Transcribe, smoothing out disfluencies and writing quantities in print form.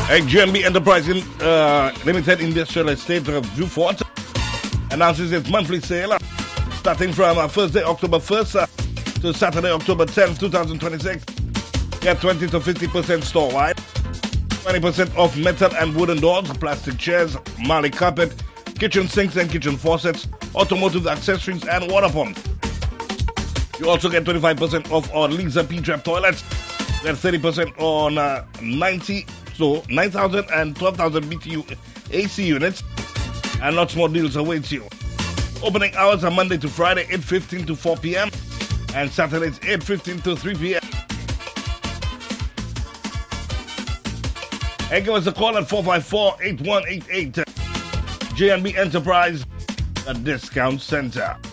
GMB Enterprise Limited Industrial Estate of Beaufort announces its monthly sale starting from Thursday, October 1st to Saturday, October 10th, 2026. Get 20 to 50% store-wide, 20% off metal and wooden doors, plastic chairs, Mali carpet, kitchen sinks and kitchen faucets, automotive accessories and water pumps. You also get 25% off on Lisa P-Trap toilets. Get 30% on 9,000 and 12,000 BTU AC units. And lots more deals awaits you. Opening hours are Monday to Friday, 8:15 to 4 p.m. and Saturdays, 8:15 to 3 p.m. And give us a call at 454-8188. JNB Enterprise, a discount center.